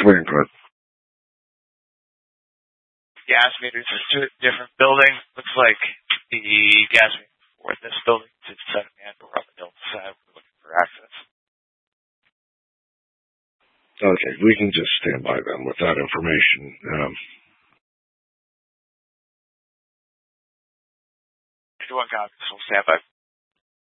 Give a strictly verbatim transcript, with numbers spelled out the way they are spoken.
for input. Gas meters is two different buildings. Looks like the gas meter for this building is at seven and we're on the north side. We're looking for access. Okay, we can just stand by them with that information. Um, If you want copies, we'll stand by.